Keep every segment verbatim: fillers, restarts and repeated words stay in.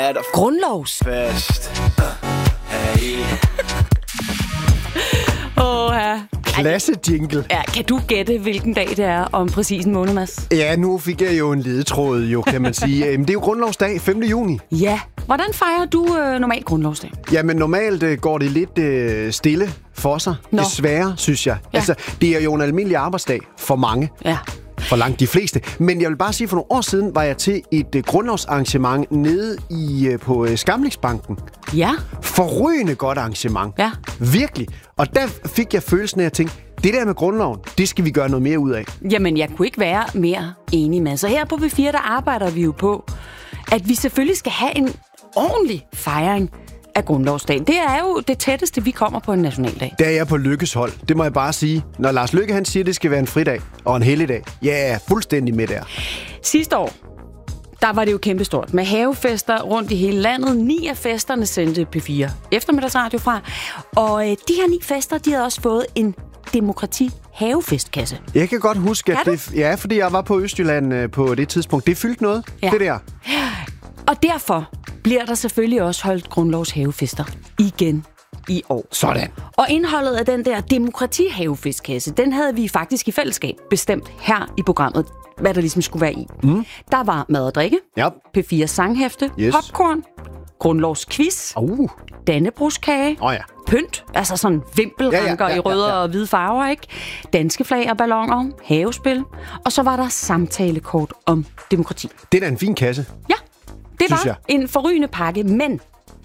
er der grundlovsfest. Hey. Åh, ja. Klasse jingle. Ja, kan du gætte, hvilken dag det er om præcis en måned, Mads? Ja, nu fik jeg jo en ledetråd, jo, kan man sige. Det er jo grundlovsdag, femte juni. Ja. Hvordan fejrer du øh, normalt grundlovsdag? Jamen, normalt øh, går det lidt øh, stille for sig. Nå. Desværre, synes jeg. Ja. Altså, det er jo en almindelig arbejdsdag for mange. Ja. For langt de fleste. Men jeg vil bare sige, for nogle år siden var jeg til et uh, grundlovsarrangement nede i, uh, på uh, Skamlingsbanken. Ja. Forrygende godt arrangement. Ja. Virkelig. Og der fik jeg følelsen af at tænke, det der med grundloven, det skal vi gøre noget mere ud af. Jamen, jeg kunne ikke være mere enig med. Så her på B fire, der arbejder vi jo på, at vi selvfølgelig skal have en ordentlig fejring af grundlovsdagen. Det er jo det tætteste, vi kommer på en nationaldag. Der er jeg på Lykkes hold. Det må jeg bare sige. Når Lars Løkke han siger, at det skal være en fridag og en helligdag, ja, jeg er fuldstændig med der. Sidste år, der var det jo kæmpestort med havefester rundt i hele landet. Ni af festerne sendte P fire eftermiddagsradio fra. Og øh, de her ni fester, de havde også fået en demokrati havefestkasse. Jeg kan godt huske, at kan det... Ja, fordi jeg var på Østjylland øh, på det tidspunkt. Det fyldte noget, ja. det der. Og derfor bliver der selvfølgelig også holdt grundlovshavefester igen i år. Sådan. Og indholdet af den der demokrati-havefestkasse, den havde vi faktisk i fællesskab bestemt her i programmet, hvad der ligesom skulle være i. Mm. Der var mad og drikke, ja. P fire sanghæfte, yes. popcorn, grundlovsquiz, uh. dannebrogskage, oh, ja. pynt, altså sådan vimpelranker ja, ja, ja, ja, ja. i røde og hvide farver, ikke? Danske flag og balloner, havespil, og så var der samtalekort om demokrati. Det er da en fin kasse. Ja, det var jeg. en forrygende pakke, men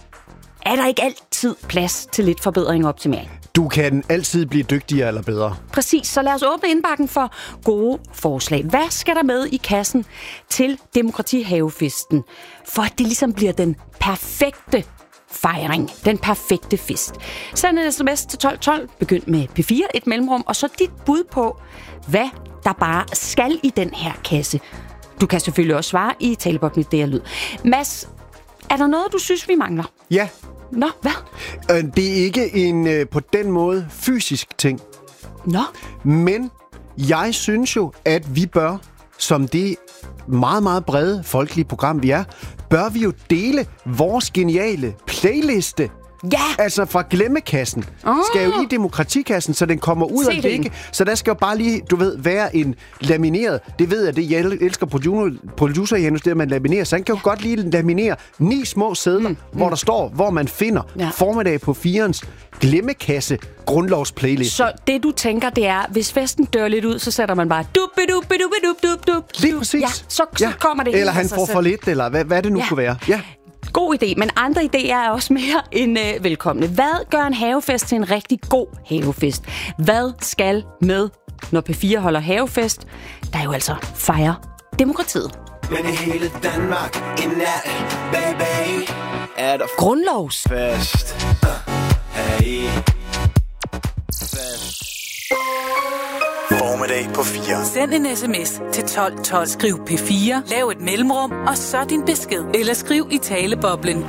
er der ikke altid plads til lidt forbedring og optimering? Du kan altid blive dygtigere eller bedre. Præcis, så lad os åbne indbakken for gode forslag. Hvad skal der med i kassen til demokratihavefesten, for at det ligesom bliver den perfekte fejring, den perfekte fest? Send en sms til tolv tolv, begynd med P fire, et mellemrum, og så dit bud på, hvad der bare skal i den her kasse. Du kan selvfølgelig også svare i taleboblen D R Lyd. Mads, er der noget, du synes, vi mangler? Ja. Nå, hvad? Øh, det er ikke en øh, på den måde fysisk ting. Nå. Men jeg synes jo, at vi bør, som det meget, meget brede folkelige program vi er, bør vi jo dele vores geniale playliste. Ja! Altså fra glemmekassen. Oh. Skal jo i demokratikassen, så den kommer ud af vægge. Så der skal jo bare lige, du ved, være en lamineret. Det ved jeg, det jeg elsker producer Janus, det at man laminerer. Så han kan jo godt lige laminere ni små sedler, mm. hvor der står, hvor man finder ja. formiddag på firens glemmekasse grundlovsplaylist. Så det du tænker, det er, hvis festen dør lidt ud, så sætter man bare dup dup dup dup dup dup. Lige præcis. Ja, så, så ja. kommer det. Eller han får for lidt, eller hvad, hvad det nu ja. kunne være. Ja. God idé, men andre idéer er også mere end øh, velkomne. Hvad gør en havefest til en rigtig god havefest? Hvad skal med, når P fire holder havefest, der jo altså fejrer demokratiet? Men i hele Danmark i nat, baby, er der grundlovsfest. Uh, hey. Fest. Formiddag på fire. Send en sms til tolv tolv. Skriv P fire, lav et mellemrum, og så din besked. Eller skriv i taleboblen